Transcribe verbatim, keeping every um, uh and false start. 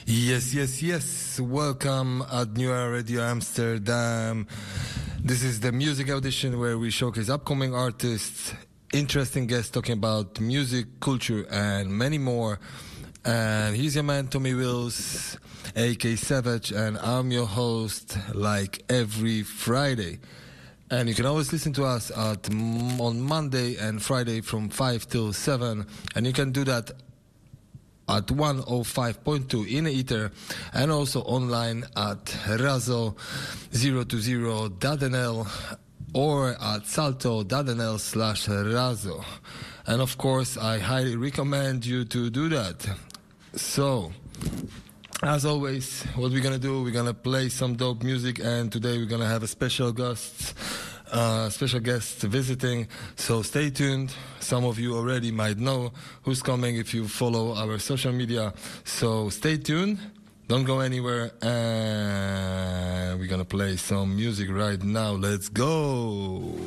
Yes, yes, yes. Welcome at New Era Radio Amsterdam. This is the music audition where we showcase upcoming artists, interesting guests talking about music, culture, and many more. And he's your man, Tommy Wills, A K Savage, and I'm your host, like every Friday. And you can always listen to us at on Monday and Friday from five till seven. And you can do that at one oh five point two in the ether, and also online at razo zero two zero dot n l or at salto dot n l slash razo. And of course, I highly recommend you to do that. So, as always, what we're gonna do, we're gonna play some dope music, and today we're gonna have a special guest, uh, special guest visiting. So stay tuned. Some of you already might know who's coming if you follow our social media. So stay tuned. Don't go anywhere. And we're gonna play some music right now. Let's go.